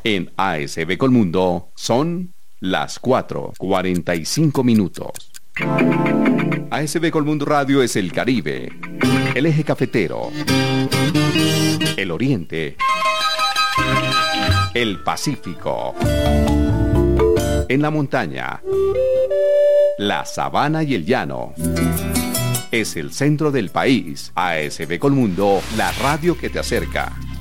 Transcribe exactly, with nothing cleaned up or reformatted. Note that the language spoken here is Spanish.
En A S B Colmundo son las cuatro y cuarenta y cinco minutos. A S B Colmundo Radio es el Caribe, el eje cafetero, el Oriente, el Pacífico, en la montaña, la sabana y el llano. Es el centro del país. A S B Colmundo, la radio que te acerca.